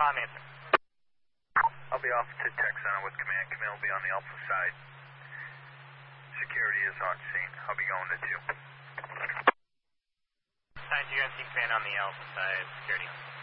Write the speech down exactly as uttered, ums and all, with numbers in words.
Con Nancy. I'll be off to tech center with command. Command will be on the Alpha side. Security is on scene. I'll be going to two. Nine two, N C command on the Alpha side. Security.